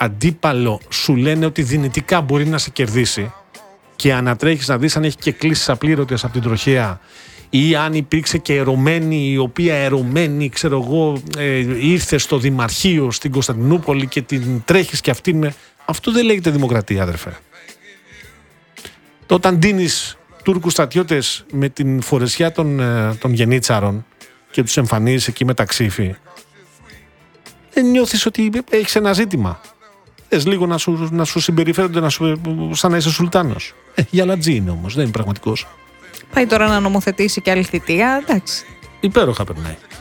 αντίπαλο σου λένε ότι δυνητικά μπορεί να σε κερδίσει και ανατρέχεις να δεις αν έχει και κλήσεις απλήρωτες από την τροχέα ή αν υπήρξε και ερωμένη, η οποία ερωμένη, ξέρω εγώ, ήρθε στο Δημαρχείο στην Κωνσταντινούπολη και την τρέχεις και αυτήν. Αυτό δεν λέγεται δημοκρατία, αδερφέ. Όταν ντύνεις Τούρκους στρατιώτες με την φορεσιά των γενίτσαρων και τους εμφανίζεις εκεί με τα ξύφη, δεν νιώθεις ότι έχεις ένα ζήτημα. Θες λίγο να σου συμπεριφέρονται σαν να είσαι σουλτάνος. Γιαλατζή είναι όμως, δεν είναι πραγματικός. Πάει τώρα να νομοθετήσει και άλλη θητεία, εντάξει. Υπέροχα περνάει.